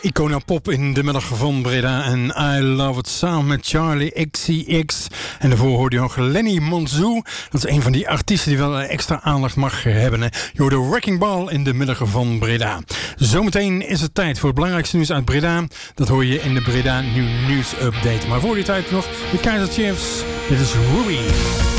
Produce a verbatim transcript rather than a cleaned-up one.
Icona Pop in de middag van Breda en I Love It samen met Charlie X C X. En daarvoor hoorde je nog Lenny Monzou. Dat is een van die artiesten die wel extra aandacht mag hebben. Hè. Je hoorde Wrecking Ball in de middag van Breda. Zometeen is het tijd voor het belangrijkste nieuws uit Breda. Dat hoor je in de Breda New News Update. Maar voor die tijd nog de Kaiser Chiefs. Dit is Ruby.